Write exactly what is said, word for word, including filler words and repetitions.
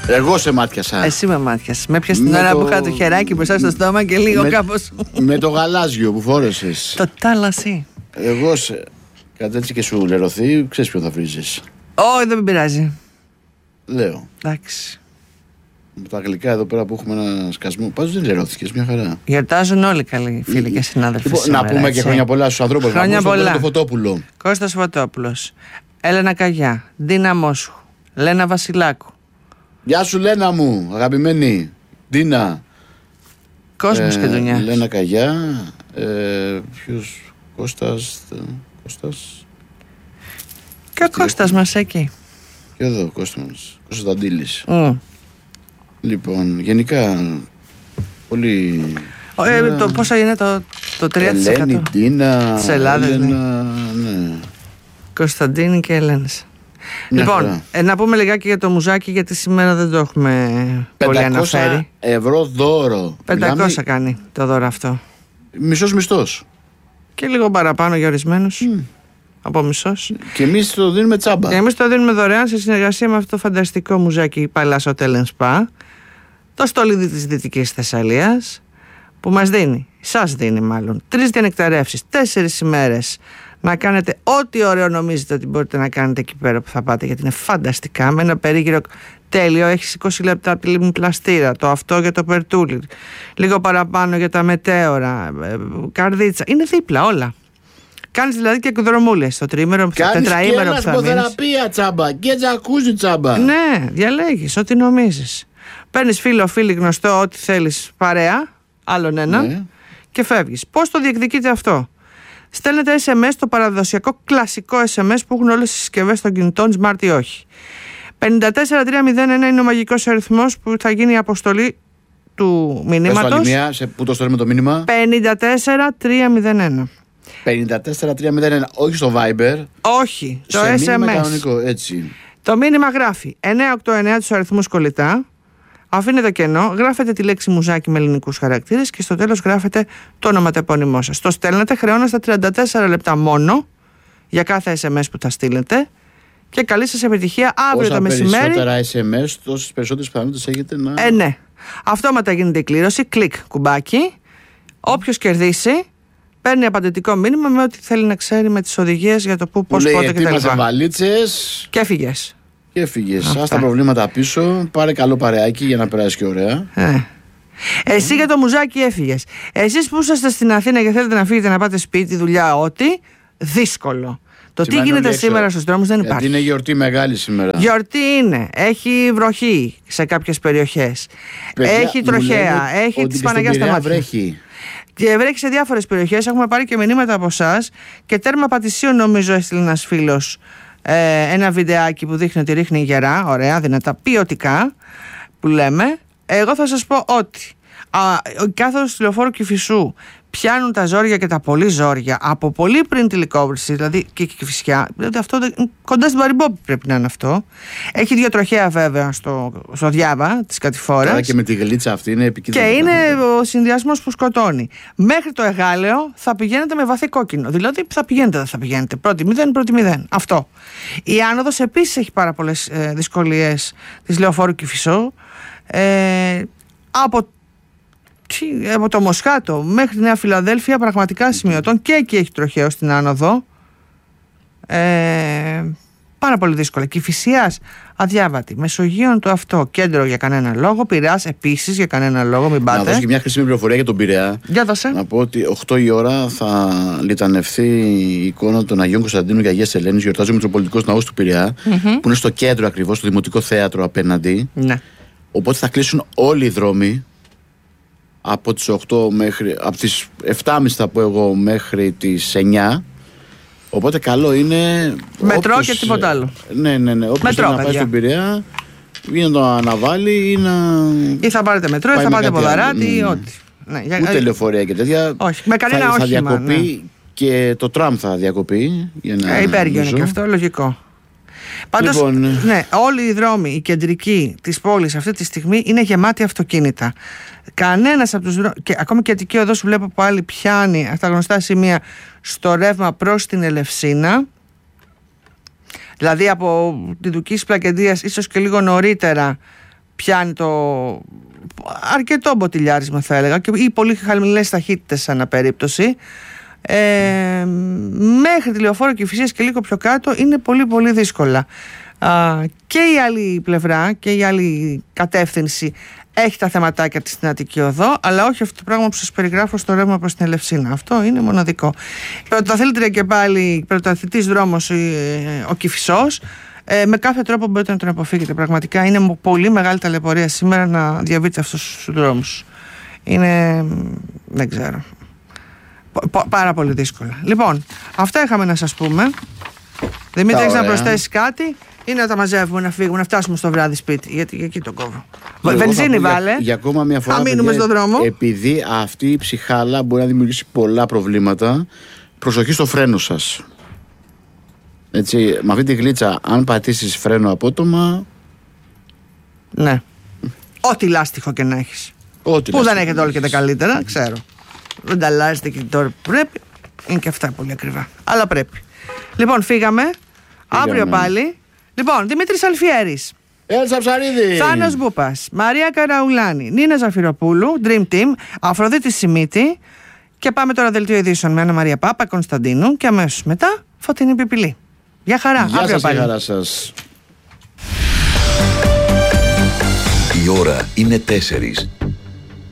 Εγώ σε μάτιασα. Εσύ με μάτιασες. Με πιάσε την ώρα το... που είχα το χεράκι μπροστά στο στόμα και λίγο με... κάπως. Με το γαλάζιο που φόρεσες. Το τάλασι. Εγώ σε. Κάτι έτσι και σου λερωθεί, ξέρεις ποιο θα βρίζεις. Όχι, δεν με πειράζει. Λέω. Εντάξει. Με τα αγγλικά εδώ πέρα που έχουμε ένα σκασμό. Πάντως δεν λερώθηκες, μια χαρά. Γιορτάζουν όλοι καλοί φίλοι και συνάδελφοι. Λοιπόν, σήμερα, να πούμε έτσι. και χρόνια πολλά στους ανθρώπους. Χρόνια πολλά. Κώστα Φωτόπουλο. Κώστας Φωτόπουλος. Έλενα Καγιά. Ντίνα Μόσχου. Λένα Βασιλάκου. Γεια σου Λένα μου, αγαπημένη. Ντίνα. Κόσμος ε, και δουλειά. Λένα Καγιά. Ε, ποιος. Κώστας. Κώστας. Και ο Κώστας μας εκεί. Και εδώ, Κώστας. Κώστας Δαντήλης. Mm. Λοιπόν, γενικά. Πολύ. Ε, ε, το, πόσο είναι το, το τρία τοις εκατό. Ελένη, Ντίνα. Της Ελλάδας, Έλενα, ναι. Κωνσταντίνη και Ελένης. Μια Λοιπόν, χαρά. ε, να πούμε λιγάκι για το μουζάκι, γιατί σήμερα δεν το έχουμε πολύ πεντακόσια αναφέρει. ευρώ δώρο. πεντακόσια Μιλάμε κάνει το δώρο αυτό. μισός μισθός. Και λίγο παραπάνω για ορισμένους. Mm. Από μισός. Και εμείς το δίνουμε τσάμπα. Και εμείς το δίνουμε δωρεάν σε συνεργασία με αυτό το φανταστικό μουζάκι Παλάσο Hotel Spa, το στολίδι της Δυτικής Θεσσαλίας, που μας δίνει, σας δίνει μάλλον, τρεις διανεκταρεύσεις, τέσσερις ημέρες να κάνετε ό,τι ωραίο νομίζετε ότι μπορείτε να κάνετε εκεί πέρα που θα πάτε, γιατί είναι φανταστικά, με ένα περίγυρο τέλειο. Έχεις είκοσι λεπτά από τη Λίμνη Πλαστήρα, το αυτό για το Περτούλι, λίγο παραπάνω για τα μετέωρα, καρδίτσα, είναι δίπλα όλα. Κάνεις δηλαδή και εκδρομούλες στο τρίμερο, στο τετραήμερο που θα μείνεις. Κάνεις και θεραπεία τσάμπα και τζακούζι τσάμπα. Ναι, διαλέγεις ό,τι νομίζεις. Παίρνεις φίλο, φίλη, γνωστό, ό,τι θέλεις, παρέα, άλλον έναν, Ναι. και φεύγεις. Πώς το διεκδικείτε αυτό? Στέλνετε ες εμ ες, το παραδοσιακό κλασικό ες εμ ες που έχουν όλες τις συσκευές των κινητών, smart ή όχι. πέντε τέσσερα τρία μηδέν ένα είναι ο μαγικός αριθμός που θα γίνει η αποστολή του Πες το άλλη μηνύματος. μία, σε πού το στέλνουμε το μήνυμα. πέντε τέσσερα τρία μηδέν ένα. πέντε τέσσερα τρία μηδέν ένα, όχι στο Viber. Όχι, το σε ες εμ μήνυμα ες. κανονικό, έτσι. Το μήνυμα γράφει εννιά οκτώ εννιά τους αριθμούς κολλητά, αφήνετε κενό, γράφετε τη λέξη μουζάκι με ελληνικούς χαρακτήρες και στο τέλος γράφετε το ονοματεπώνυμό σας. Το στέλνετε χρεώναστα τριάντα τέσσερα λεπτά μόνο για κάθε ες εμ ες που θα στείλετε και καλή σας επιτυχία αύριο Όσα το μεσημέρι. περισσότερα ες εμ ες, τόσες περισσότερες πιθανότητες έχετε να. Ε, ναι. Αυτόματα γίνεται η κλήρωση, κλικ κουμπάκι. Όποιος κερδίσει παίρνει απαντητικό μήνυμα με ό,τι θέλει να ξέρει, με τις οδηγίες για το πού, πώς, Λέει, πότε κτλ. ετοίμασε βαλίτσες Και έφυγες. και έφυγες. Αυτά. Ας τα προβλήματα πίσω. Πάρε καλό παρεάκι για να περάσει και ωραία. Ε. Εσύ για το μουζάκι έφυγες. Εσείς που είσαστε στην Αθήνα και θέλετε να φύγετε να πάτε σπίτι, δουλειά, ό,τι, δύσκολο. Το τι Σημαίνει γίνεται όλοι έξω. σήμερα στους δρόμους δεν Γιατί υπάρχει. είναι γιορτή μεγάλη σήμερα. Γιορτή είναι, έχει βροχή σε κάποιες περιοχές, Παιδιά, έχει μου τροχέα, λένε έχει ότι της και στον Παναγιάς στα Πειραιά μάτια. βρέχει. Και βρέχει σε διάφορες περιοχές. Έχουμε πάρει και μηνύματα από εσάς και τέρμα Πατησίων, νομίζω, έστειλε ένας φίλος ε, ένα βιντεάκι που δείχνει ότι ρίχνει γερά, ωραία, δυνατά, ποιοτικά, που λέμε. Εγώ θα σας πω ότι α, ο κάθοδος του λεωφόρου Κηφισού πιάνουν τα ζόρια και τα πολύ ζόρια από πολύ πριν τη Λυκόβρηση, δηλαδή και η Κηφισιά. Δηλαδή αυτό, κοντά στην Παρυμπόπη πρέπει να είναι αυτό. Έχει δύο τροχαία βέβαια στο, στο Διάβα της Κατηφόρας. Τώρα και με τη γλίτσα αυτή είναι επικίνδυνο. Και είναι ο συνδυασμός που σκοτώνει. Μέχρι το Εγάλεο θα πηγαίνετε με βαθύ κόκκινο. Δηλαδή θα πηγαίνετε, δεν θα πηγαίνετε. Πρώτη μηδέν, πρώτη μηδέν. Αυτό. Η άνοδος επίσης έχει πάρα πολλές ε, δυσκολίες της λεωφόρου Κηφισού. Ε, από, τι, από το Μοσχάτο μέχρι τη Νέα Φιλαδέλφια πραγματικά σημειωτών, και εκεί έχει τροχαίο στην άνοδο. Ε, πάρα πολύ δύσκολα. Κηφισιάς αδιάβατη. Μεσογείων το αυτό. Κέντρο για κανένα λόγο. Πειραιάς επίσης για κανένα λόγο. Μην πάτε. Να δώσω και μια χρήσιμη πληροφορία για τον Πειραιά. Για δώσε. Να πω ότι οκτώ η ώρα θα λιτανευθεί η εικόνα των Αγίων Κωνσταντίνου και Αγίας Ελένης. Γιορτάζει ο Μητροπολιτικός Ναός του Πειραιά, mm-hmm. που είναι στο κέντρο ακριβώς, στο Δημοτικό Θέατρο απέναντι. Ναι. Οπότε θα κλείσουν όλοι οι δρόμοι από τις οκτώ μέχρι, από τις επτά και μισή θα πω εγώ, μέχρι τις εννιά. Οπότε καλό είναι. Μετρό όποιος, και τίποτα άλλο. Ναι, ναι, ναι. Όποιος Μετρό, θέλει να πάει παιδιά. στον Πειραιά ή να το αναβάλει ή να. Ή θα πάρετε μετρό, ή πάει θα με πάρετε κάτι ποδαράτη, άλλο. ή Ναι. ό,τι. Ναι, για- Ούτε λεωφορεία και τέτοια. Όχι, με κανένα θα, θα όχημα, διακοπεί ναι. και το τραμ θα διακοπεί. Για να Ε, υπέργειο είναι νομίζω. και αυτό, λογικό. Πάντως, Λοιπόν, ναι, όλοι οι δρόμοι, οι κεντρικοί της πόλης αυτή τη στιγμή είναι γεμάτοι αυτοκίνητα. Κανένας από τους δρόμους, και ακόμη και η Αττική Οδός που βλέπω που άλλη πιάνει αυτά τα γνωστά σημεία στο ρεύμα προς την Ελευσίνα. Δηλαδή από τη Δουκής Πλακεντίας, ίσως και λίγο νωρίτερα, πιάνει το αρκετό μποτιλιάρισμα, θα έλεγα, ή πολύ χαμηλές ταχύτητες σαν περίπτωση, ε, μέχρι τη Λεωφόρο Κηφισίας και λίγο πιο κάτω είναι πολύ πολύ δύσκολα. Α, και η άλλη πλευρά και η άλλη κατεύθυνση έχει τα θεματάκια της στην Αττική Οδό, αλλά όχι αυτό το πράγμα που σας περιγράφω στο ρεύμα προς την Ελευσίνα. Αυτό είναι μοναδικό. Πρωταθλήτρια και πάλι, πρωταθλητής δρόμος ο Κηφισός. Ε, με κάθε τρόπο μπορείτε να τον αποφύγετε. Πραγματικά είναι πολύ μεγάλη ταλαιπωρία σήμερα να διαβείτε αυτούς τους δρόμους. Είναι, δεν ξέρω, πάρα πολύ δύσκολα. Λοιπόν, αυτά είχαμε να σας πούμε. Δημήτρη, έχεις να προσθέσεις κάτι ή να τα μαζεύουμε, να φύγουμε, να φτάσουμε στο βράδυ σπίτι? Γιατί εκεί τον κόβω. Βενζίνη βάλε. Για, για ακόμα μια φορά. Θα μείνουμε στον δρόμο. Επειδή αυτή η ψυχάλα μπορεί να δημιουργήσει πολλά προβλήματα, προσοχή στο φρένο σας. Έτσι, με αυτή τη γλίτσα, αν πατήσεις φρένο απότομα. Ναι. Ό,τι λάστιχο και να έχεις. Ό,τι που δεν έχετε όλο και τα καλύτερα, ξέρω. Δεν τα αλλάζετε και τώρα που πρέπει. Είναι και αυτά πολύ ακριβά. Αλλά πρέπει. Λοιπόν, φύγαμε. φύγαμε. Αύριο πάλι. Λοιπόν, Δημήτρης Αλφιέρης. Έλσα Ψαρίδη. Θάνος Μπούπας. Μαρία Καραουλάνη. Νίνα Ζαφυροπούλου. Dream Team. Αφροδίτη Σιμίτη. Και πάμε τώρα δελτίο ειδήσεων με Άννα Μαρία Πάπα Κωνσταντίνου. Και αμέσως μετά Φωτεινή Πιπηλή. Γεια χαρά. Γεια αύριο σας, πάλι. γεια χαρά σας. Η ώρα είναι τέσσερις.